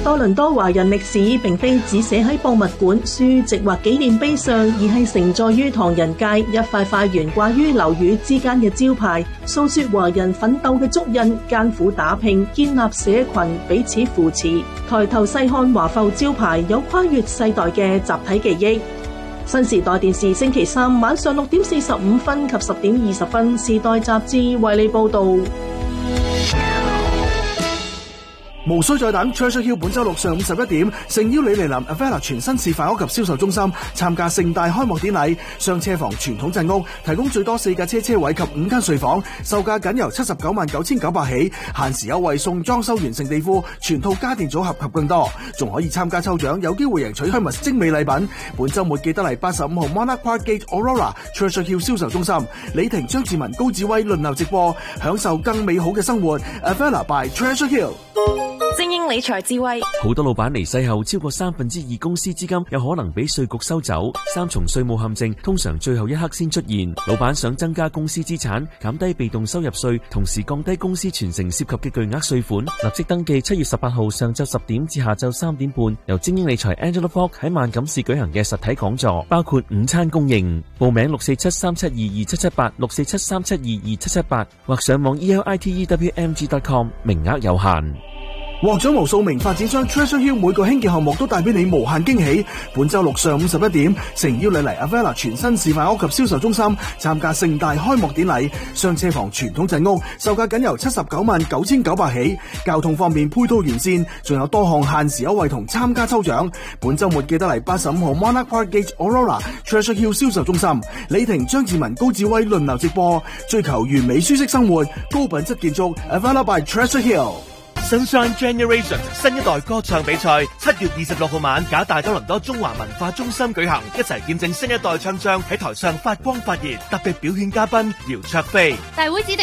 多倫多華人歷史並非只寫喺博物館、書籍或紀念碑上，而係承載於唐人街一塊塊懸掛於樓宇之間嘅招牌，訴說華人奮鬥嘅足印、艱苦打拼、建立社群、彼此扶持。抬頭細看華埠招牌，有跨越世代嘅集體記憶。新時代電視星期三晚上6點45分及10點20分，時代雜誌為你報道。 無需再等 Treasure Hill 本周六上午11點，誠邀你嚟臨 Avella 全新示範屋及銷售中心參加盛大開幕典禮。雙車房傳統鎮屋提供最多4架車位及5間睡房，售價僅由799900起，限時優惠送裝修完成地庫、全套家電組合及更多，仲可以參加抽獎，有機會贏取香蜜精美禮品。本周末記得嚟85號 Monarch Park Gate Aurora Treasure Hill 銷售中心，李婷、張志文、高志威輪流直播，享受更美好嘅生活。Avella by Treasure Hill。 精英理財智慧， 好多老闆離世後，超過2/3公司資金有可能俾稅局收走。3重稅務陷阱通常最後一刻先出現。老闆想增加公司資產，減低被動收入稅，同時降低公司全程涉及嘅巨額稅款，立即登記7月18號上晝10點至下晝3點半，由精英理財 Angela Fogg 喺萬錦市舉行嘅實體講座，包括午餐供應。報名647-372-2778 647-372-2778或上網 elitewmg.com， 名額有限。 獲獎無數名發展商 Treasure Hill 每個興建項目都帶俾你無限驚喜。本周六上午11點，誠邀你嚟 Avella 全新示範屋及銷售中心參加盛大開幕典禮。雙車房傳統鎮屋售價僅由799900起，交通方面配套完善，仲有多項限時優惠同參加抽獎。本周末記得嚟85號 Monarch Park Gate Aurora Treasure Hill 銷售中心，李婷、張志文、高志威輪流直播，追求完美舒適生活，高品質建築 Avella by Treasure Hill。Sunshine Generation 新一代歌唱比賽7月26號晚，假大多倫多中華文化中心舉行，一齊見證新一代唱將喺台上發光發熱。特別表演嘉賓姚焯菲， 大會指定